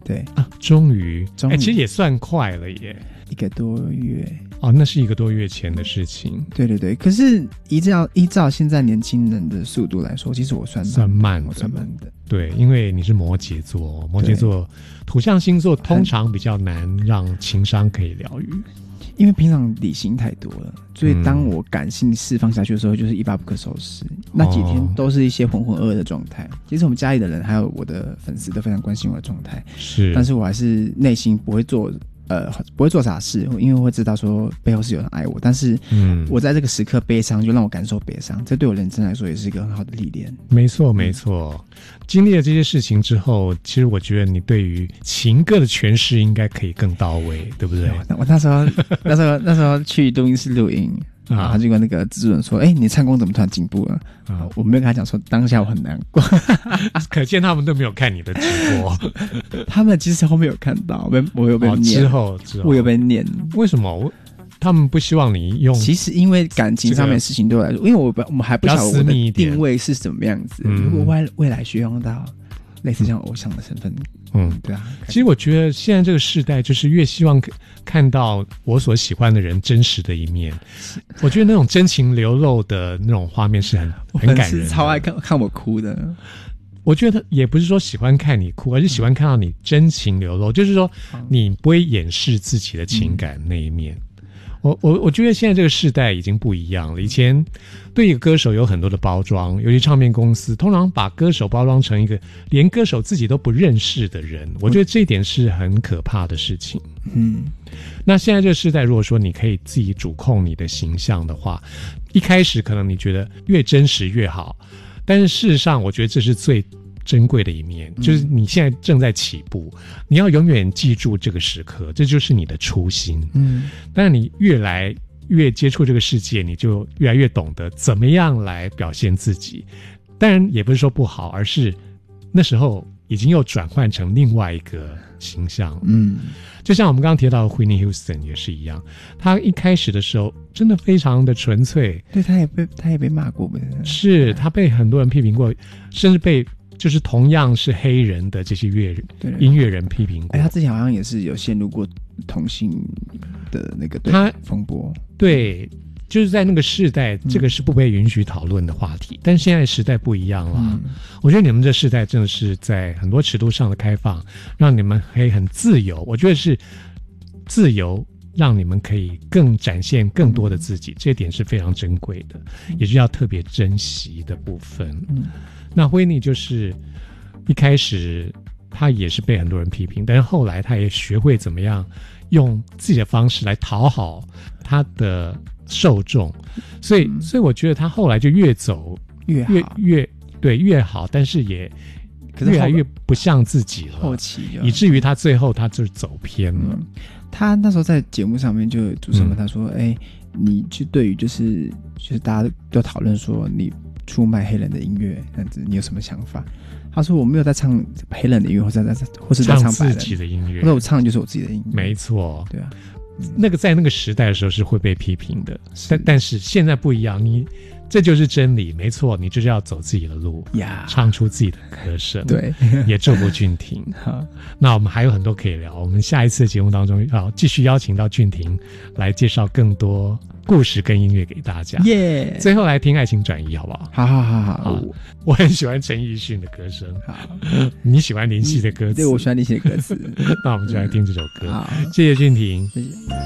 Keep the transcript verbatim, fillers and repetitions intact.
对啊，终于， 终于哎、其实也算快了耶。 一个多月。 哦，那是一个多月前的事情。 对对对，可是依照依照现在年轻人的速度来说，其实我算算慢的， 我算慢的。 对，因为你是摩羯座，摩羯座土象星座通常比较难让情商可以疗愈， 因为平常理性太多了，所以当我感性释放下去的时候，就是一发不可收拾。嗯、那几天都是一些浑浑噩噩的状态。其实我们家里的人还有我的粉丝都非常关心我的状态， 是， 但是我还是内心不会做。呃，不会做傻事，因为我会知道说背后是有人爱我，但是，嗯，我在这个时刻悲伤，就让我感受悲伤，这对我人生来说也是一个很好的历练。 没错，没错。嗯、经历了这些事情之后，其实我觉得你对于情歌的诠释应该可以更到位，对不对？ 我, 我那时候，那时候，那时候去录音室录音。啊，他就跟那个制作人说：“哎、欸，你唱功怎么突然进步了？”啊，我没有跟他讲说当下我很难过， 可见他们都没有看你的直播。 他们其实后面有看到，我我有被念、哦、 之后之后我有被念。 为什么？他们不希望你用？ 其实因为感情上面的事情对我来说，因为我我们还不晓得我的定位是什么样子。如果未未来需要用到类似像偶像的身份。嗯，对啊。 其实我觉得现在这个时代，就是越希望看到我所喜欢的人真实的一面。我觉得那种真情流露的那种画面是很很感人的。 超爱看看我哭的。 我觉得也不是说喜欢看你哭，而是喜欢看到你真情流露，嗯、就是说你不会掩饰自己的情感那一面。嗯我我我觉得现在这个世代已经不一样了。以前对一个歌手有很多的包装，尤其唱片公司通常把歌手包装成一个连歌手自己都不认识的人，我觉得这一点是很可怕的事情。嗯，那现在这个世代，如果说你可以自己主控你的形象的话，一开始可能你觉得越真实越好，但是事实上，我觉得这是最珍贵的一面，就是你现在正在起步，你要永远记住这个时刻，这就是你的初心。嗯，但是你越来越接触这个世界，你就越来越懂得怎么样来表现自己。当然也不是说不好，而是那时候已经又转换成另外一个形象。嗯，就像我们刚刚提到的 Whitney Houston 也是一样，他一开始的时候真的非常的纯粹。 对，他也被他也被骂过， 是他被很多人批评过，甚至被就是同样是黑人的这些乐音乐人批评过。 哎，他之前好像也是有陷入过同性的那个他风波。 对，就是在那个世代，这个是不被允许讨论的话题。嗯、但现在时代不一样了，嗯、我觉得你们这世代真的是在很多尺度上的开放，让你们可以很自由。我觉得是自由，让你们可以更展现更多的自己，嗯、这点是非常珍贵的，也是要特别珍惜的部分。嗯。那辉妮就是一开始他也是被很多人批评，但是后来他也学会怎么样用自己的方式来讨好他的受众，所以、嗯、所以我觉得他后来就越走越好越越对越好，但是也越来越不像自己了， 后期以至于他最后他就走偏了。 嗯、他那时候在节目上面就主持人问他说：“哎、嗯，你就对于就是就是大家都讨论说你出卖黑人的音乐，这样子你有什么想法？”他说：“我没有在唱黑人的音乐，或者在或是在唱白人自己的音乐， 那我唱的就是我自己的音乐。” 没错， 对啊， 嗯、那个在那个时代的时候是会被批评的，但但是现在不一样，你这就是真理，没错，你就是要走自己的路呀，唱出自己的歌声。 对，也祝福俊廷。好，那我们还有很多可以聊，我们下一次节目当中要继续邀请到俊廷来介绍更多故事跟音乐给大家。耶、yeah ！最后来听《爱情转移》好不好？ 好好好好， 好我我很喜欢陈奕迅的歌声。好，你喜欢林夕的歌词？ 对，我喜欢林夕的歌词。 那我们就来听这首歌。好，谢谢俊廷。谢谢。